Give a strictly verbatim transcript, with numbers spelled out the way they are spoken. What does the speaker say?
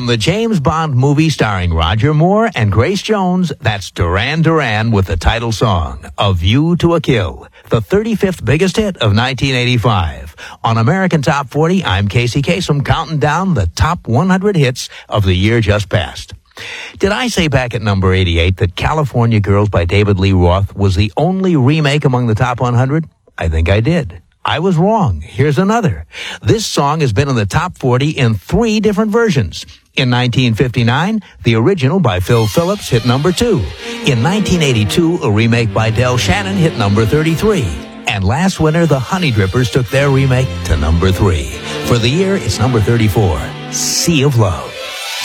From the James Bond movie starring Roger Moore and Grace Jones, that's Duran Duran with the title song, A View to a Kill, the thirty-fifth biggest hit of nineteen eighty-five. On American Top forty, I'm Casey Kasem, counting down the top one hundred hits of the year just passed. Did I say back at number eighty-eight that California Girls by David Lee Roth was the only remake among the top one hundred? I think I did. I was wrong. Here's another. This song has been in the top forty in three different versions. In nineteen fifty-nine, the original by Phil Phillips hit number two. In nineteen eighty-two, a remake by Del Shannon hit number thirty-three. And last winter, the Honey Drippers took their remake to number three. For the year, it's number thirty-four, Sea of Love.